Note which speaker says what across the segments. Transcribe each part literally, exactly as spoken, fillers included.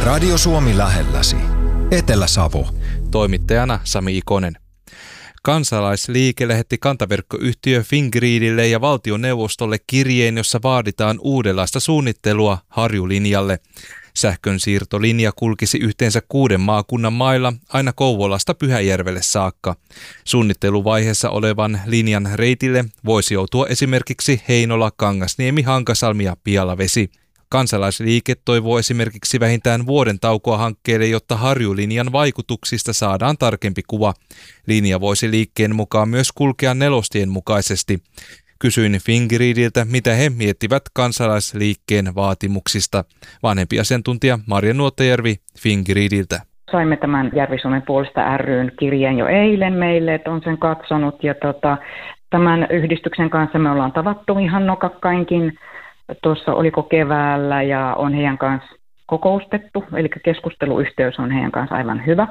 Speaker 1: Radio Suomi lähelläsi. Etelä-Savo.
Speaker 2: Toimittajana Sami Ikonen. Kansalaisliike lähetti kantaverkkoyhtiö Fingridille ja valtioneuvostolle kirjeen, jossa vaaditaan uudenlaista suunnittelua Harjulinjalle. Sähkönsiirtolinja kulkisi yhteensä kuuden maakunnan mailla aina Kouvolasta Pyhäjärvelle saakka. Suunnitteluvaiheessa olevan linjan reitille voisi joutua esimerkiksi Heinola, Kangasniemi, Hankasalmi ja Pialavesi. Kansalaisliike toivoo esimerkiksi vähintään vuoden taukoa hankkeelle, jotta Harjulinjan vaikutuksista saadaan tarkempi kuva. Linja voisi liikkeen mukaan myös kulkea nelostien mukaisesti. Kysyin Fingridiltä, mitä he miettivät kansalaisliikkeen vaatimuksista. Vanhempi asiantuntija Marja Nuottajärvi Fingridiltä.
Speaker 3: Saimme tämän Järvi-Suomen puolesta ry:n kirjeen jo eilen meille, että on sen katsonut. Ja tota, tämän yhdistyksen kanssa me ollaan tavattu ihan nokakkainkin. Tuossa oliko keväällä ja on heidän kanssa kokoustettu, eli keskusteluyhteys on heidän kanssa aivan hyvä.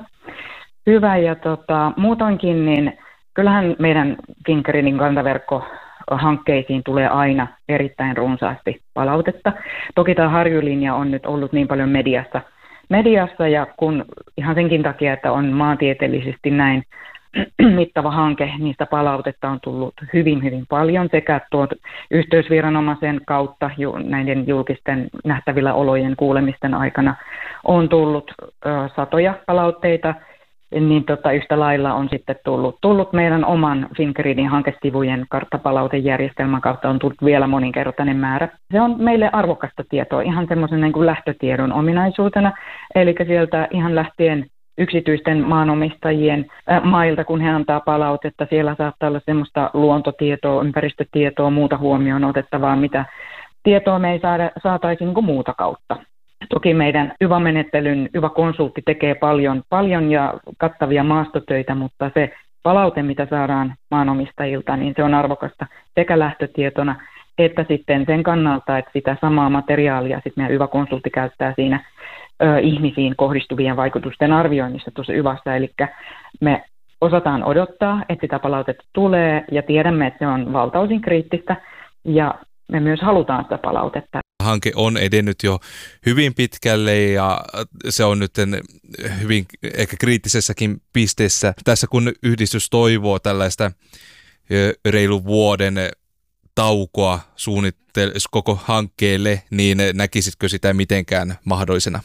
Speaker 3: Hyvä ja tota, muutoinkin, niin kyllähän meidän Fingridin kantaverkkohankkeisiin tulee aina erittäin runsaasti palautetta. Toki tämä Harjulinja on nyt ollut niin paljon mediassa, mediassa ja kun ihan senkin takia, että on maantieteellisesti näin mittava hanke, niistä palautetta on tullut hyvin, hyvin paljon sekä tuot yhteysviranomaisen kautta ju, näiden julkisten nähtävillä olojen kuulemisten aikana on tullut ö, satoja palautteita, niin tota, yhtä lailla on sitten tullut, tullut meidän oman Fingridin hankesivujen karttapalautejärjestelmän kautta on tullut vielä moninkertainen määrä. Se on meille arvokasta tietoa ihan semmoisen niin kuin lähtötiedon ominaisuutena, eli sieltä ihan lähtien yksityisten maanomistajien äh, mailta, kun he antaa palautetta. Siellä saattaa olla semmoista luontotietoa, ympäristötietoa, muuta huomioon otettavaa, mitä tietoa me ei saada, saataisi niin kuin muuta kautta. Toki meidän Y V A-menettelyn Y V A-konsultti tekee paljon, paljon ja kattavia maastotöitä, mutta se palaute, mitä saadaan maanomistajilta, niin se on arvokasta sekä lähtötietona että sitten sen kannalta, että sitä samaa materiaalia sitten meidän Y V A-konsultti käyttää siinä ö, ihmisiin kohdistuvien vaikutusten arvioinnissa tuossa Y V A:ssa. Eli me osataan odottaa, että sitä palautetta tulee ja tiedämme, että se on valtaosin kriittistä ja me myös halutaan sitä palautetta.
Speaker 2: Hanke on edennyt jo hyvin pitkälle ja se on nyt hyvin ehkä kriittisessäkin pisteessä. Tässä kun yhdistys toivoo tällaista reilun vuoden taukoa suunnittel- koko hankkeelle, niin näkisitkö sitä mitenkään mahdollisena?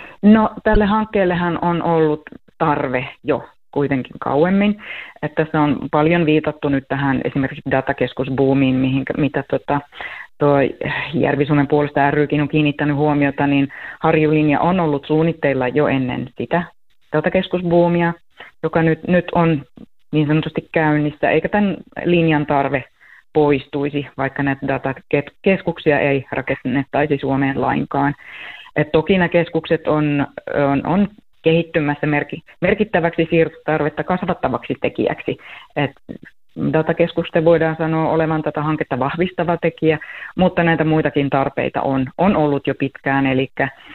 Speaker 3: No tälle hankkeellehan on ollut tarve jo kuitenkin kauemmin. Että tässä on paljon viitattu nyt tähän esimerkiksi datakeskusbuumiin, mihin, mitä tota, tuo Järvi-Suomen puolesta ry:kin on kiinnittänyt huomiota, niin Harjulinja on ollut suunnitteilla jo ennen sitä datakeskusbuumia, joka nyt, nyt on niin sanotusti käynnissä, eikä tämän linjan tarve poistuisi, vaikka näitä datakeskuksia ei rakennettaisi Suomeen lainkaan. Et toki nämä keskukset on, on, on kehittymässä merkittäväksi siirtotarvetta kasvattavaksi tekijäksi. Et datakeskusten voidaan sanoa olevan tätä hanketta vahvistava tekijä, mutta näitä muitakin tarpeita on, on ollut jo pitkään, eli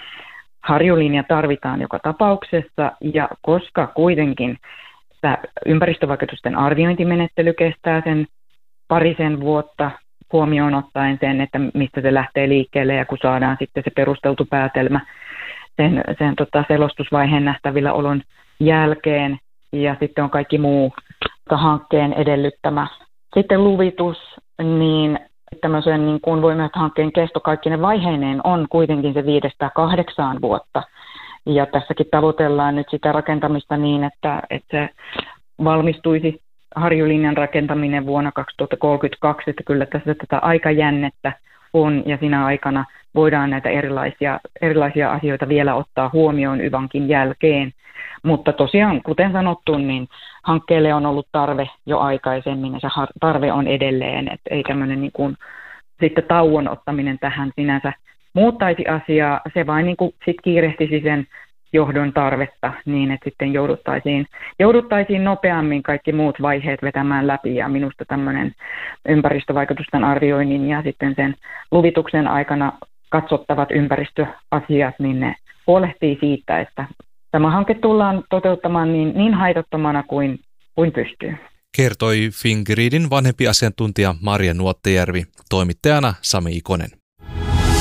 Speaker 3: Harjulinja tarvitaan joka tapauksessa, ja koska kuitenkin tämä ympäristövaikutusten arviointimenettely kestää sen parisen vuotta huomioon ottaen sen, että mistä se lähtee liikkeelle, ja kun saadaan sitten se perusteltu päätelmä sen, sen tota selostusvaiheen nähtävillä olon jälkeen, ja sitten on kaikki muu hankkeen edellyttämä. Sitten luvitus, niin tämmöisen niin kuin voimahankkeen kesto kaikkine vaiheineen on kuitenkin se viidestä kahdeksaan vuotta. Ja tässäkin tavoitellaan nyt sitä rakentamista niin, että, että se valmistuisi Harjulinjan rakentaminen vuonna kaksituhattakolmekymmentäkaksi, että kyllä tässä tätä aikajännettä on ja siinä aikana voidaan näitä erilaisia, erilaisia asioita vielä ottaa huomioon Y V Ankin jälkeen. Mutta tosiaan, kuten sanottu, niin hankkeelle on ollut tarve jo aikaisemmin ja se tarve on edelleen, että ei tämmöinen niin kuin sitten tauon ottaminen tähän sinänsä muuttaisi asiaa, se vain niin kuin sit kiirehtisi sen johdon tarvetta niin, että sitten jouduttaisiin, jouduttaisiin nopeammin kaikki muut vaiheet vetämään läpi ja minusta tämmöinen ympäristövaikutusten arvioinnin ja sitten sen luvituksen aikana katsottavat ympäristöasiat, niin ne huolehtii siitä, että tämä hanke tullaan toteuttamaan niin, niin haitattomana kuin, kuin pystyy.
Speaker 2: Kertoi Fingridin vanhempi asiantuntija Marja Nuottajärvi, toimittajana Sami Ikonen.